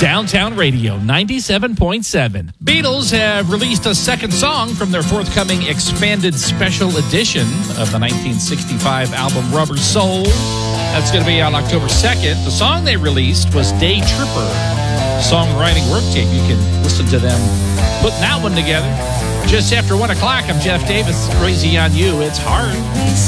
Downtown Radio 97.7. Beatles have released a second song from their forthcoming expanded special edition of the 1965 album Rubber Soul. That's going to be on October 2nd. The song they released was Day Tripper, songwriting work tape. You can listen to them putting that one together. Just after 1 o'clock, I'm Jeff Davis. Crazy on You. It's hard.